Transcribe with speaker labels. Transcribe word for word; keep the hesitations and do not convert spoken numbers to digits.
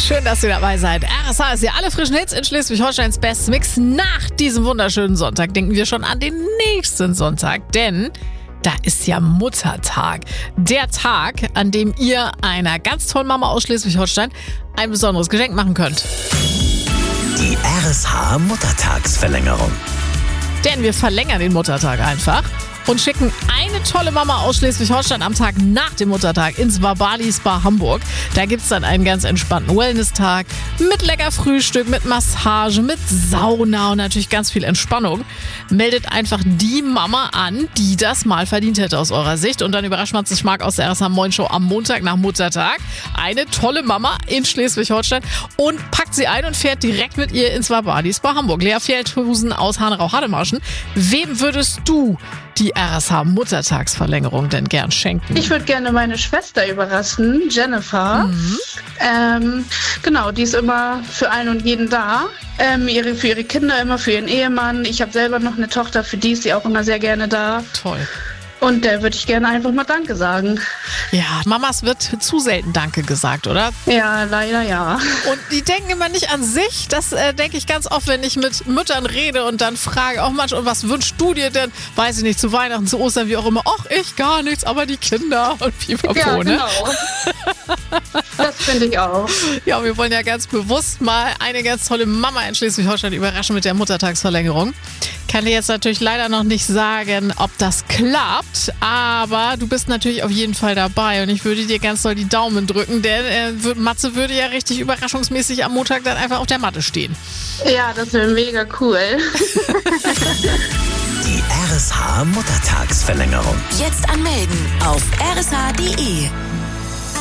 Speaker 1: Schön, dass ihr dabei seid. R S H ist hier alle frischen Hits in Schleswig-Holsteins Best Mix. Nach diesem wunderschönen Sonntag denken wir schon an den nächsten Sonntag, denn da ist ja Muttertag. Der Tag, an dem ihr einer ganz tollen Mama aus Schleswig-Holstein ein besonderes Geschenk machen könnt.
Speaker 2: Die R S H Muttertagsverlängerung.
Speaker 1: Denn wir verlängern den Muttertag einfach und schicken eine tolle Mama aus Schleswig-Holstein am Tag nach dem Muttertag ins Wabali Spa Hamburg. Da gibt's dann einen ganz entspannten Wellness-Tag mit lecker Frühstück, mit Massage, mit Sauna und natürlich ganz viel Entspannung. Meldet einfach die Mama an, die das mal verdient hätte aus eurer Sicht. Und dann überrascht man sich Schmack aus der R S H Moin Show am Montag nach Muttertag. Eine tolle Mama in Schleswig-Holstein und packt sie ein und fährt direkt mit ihr ins Wabali Spa Hamburg. Lea Feldhusen aus Hanau-Hademarschen. Wem würdest du die R S H Muttertagsverlängerung denn gern schenken?
Speaker 3: Ich würde gerne meine Schwester überraschen, Jennifer.
Speaker 1: Mhm.
Speaker 3: Ähm, genau, die ist immer für einen und jeden da. Ähm, ihre, für ihre Kinder immer, für ihren Ehemann. Ich habe selber noch eine Tochter, für die ist sie auch immer sehr gerne da.
Speaker 1: Toll.
Speaker 3: Und der würde ich gerne einfach mal Danke sagen.
Speaker 1: Ja, Mamas wird zu selten Danke gesagt, oder?
Speaker 3: Ja, leider ja.
Speaker 1: Und die denken immer nicht an sich. Das äh, denke ich ganz oft, wenn ich mit Müttern rede und dann frage, auch manchmal, und was wünschst du dir denn? Weiß ich nicht, zu Weihnachten, zu Ostern, wie auch immer. Ach, ich gar nichts, aber die Kinder und pipapo,
Speaker 3: Ja,
Speaker 1: ne?
Speaker 3: genau. Das finde ich auch.
Speaker 1: Ja, wir wollen ja ganz bewusst mal eine ganz tolle Mama in Schleswig-Holstein überraschen mit der Muttertagsverlängerung. Kann dir jetzt natürlich leider noch nicht sagen, ob das klappt, aber du bist natürlich auf jeden Fall dabei und ich würde dir ganz doll die Daumen drücken, denn äh, Matze würde ja richtig überraschungsmäßig am Montag dann einfach auf der Matte stehen.
Speaker 3: Ja, das wäre mega cool.
Speaker 2: Die R S H Muttertagsverlängerung.
Speaker 4: Jetzt anmelden auf r s h punkt d e.